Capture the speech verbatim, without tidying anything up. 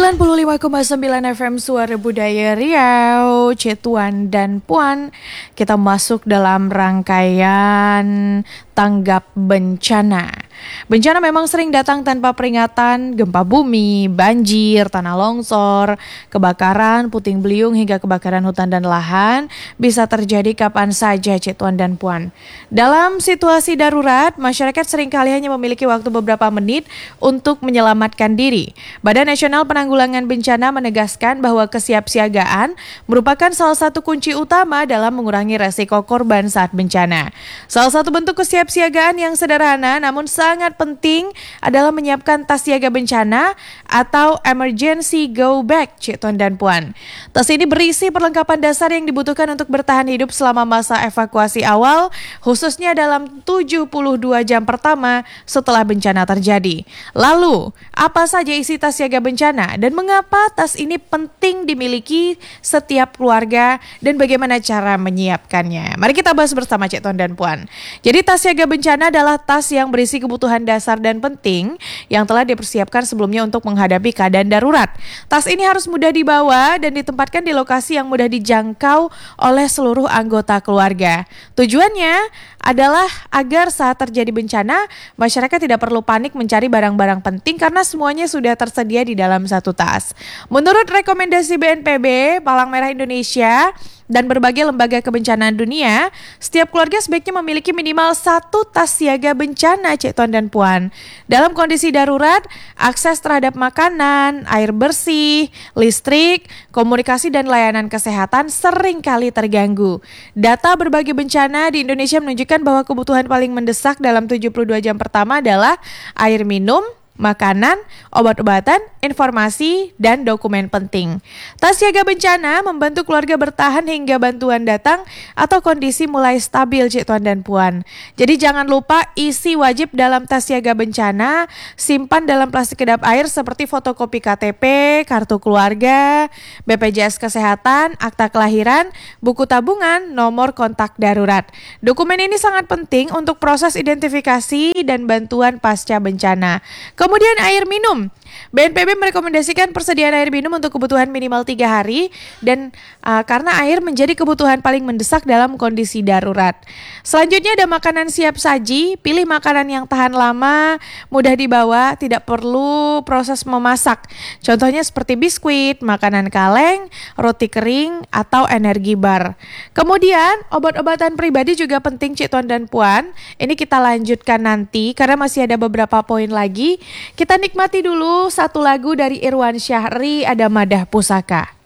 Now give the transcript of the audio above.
sembilan puluh lima koma sembilan F M Suara Budaya Riau, Cetuan dan Puan. Kita masuk dalam rangkaian tanggap bencana. Bencana memang sering datang tanpa peringatan, gempa bumi, banjir, tanah longsor, kebakaran, puting beliung hingga kebakaran hutan dan lahan bisa terjadi kapan saja, Cetuan dan Puan. Dalam situasi darurat, masyarakat seringkali hanya memiliki waktu beberapa menit untuk menyelamatkan diri. Badan Nasional Penanggulangan Bencana menegaskan bahwa kesiapsiagaan merupakan salah satu kunci utama dalam mengurangi resiko korban saat bencana. Salah satu bentuk kesiapsiagaan yang sederhana namun sangat penting adalah menyiapkan tas siaga bencana atau emergency go bag, Cetuan dan Puan. Tas ini berisi perlengkapan dasar yang dibutuhkan untuk bertahan hidup selama masa evakuasi awal, khususnya dalam tujuh puluh dua jam pertama setelah bencana terjadi. Lalu, apa saja isi tas siaga bencana dan mengapa tas ini penting dimiliki setiap keluarga dan bagaimana cara menyiapkannya? Mari kita bahas bersama Cetuan dan Puan. Jadi tas siaga bencana adalah tas yang berisi kebutuhan dasar dan penting yang telah dipersiapkan sebelumnya untuk menghadapi keadaan darurat. Tas ini harus mudah dibawa dan ditempatkan di lokasi yang mudah dijangkau oleh seluruh anggota keluarga. Tujuannya adalah agar saat terjadi bencana, masyarakat tidak perlu panik mencari barang-barang penting karena semuanya sudah tersedia di dalam satu tas. Menurut rekomendasi B N P B, Palang Merah Indonesia, dan berbagai lembaga kebencanaan dunia, setiap keluarga sebaiknya memiliki minimal satu tas siaga bencana, Cetuan dan Puan. Dalam kondisi darurat, akses terhadap makanan, air bersih, listrik, komunikasi dan layanan kesehatan sering kali terganggu. Data berbagai bencana di Indonesia menunjukkan bahwa kebutuhan paling mendesak dalam tujuh puluh dua jam pertama adalah air minum, makanan, obat-obatan, informasi, dan dokumen penting. Tas siaga bencana membantu keluarga bertahan hingga bantuan datang atau kondisi mulai stabil, Cetuan dan Puan. Jadi jangan lupa isi wajib dalam tas siaga bencana, simpan dalam plastik kedap air seperti fotokopi K T P, kartu keluarga, B P J S Kesehatan, akta kelahiran, buku tabungan, nomor kontak darurat. Dokumen ini sangat penting untuk proses identifikasi dan bantuan pasca bencana. Kemudian air minum. B N P B merekomendasikan persediaan air minum untuk kebutuhan minimal tiga hari dan uh, karena air menjadi kebutuhan paling mendesak dalam kondisi darurat. Selanjutnya ada makanan siap saji. Pilih makanan yang tahan lama, mudah dibawa, tidak perlu proses memasak. Contohnya seperti biskuit, makanan kaleng, roti kering, atau energi bar. Kemudian obat-obatan pribadi juga penting, Cetuan dan Puan. Ini kita lanjutkan nanti karena masih ada beberapa poin lagi. Kita nikmati dulu satu lagu dari Irwan Syahri, ada Madah Pusaka.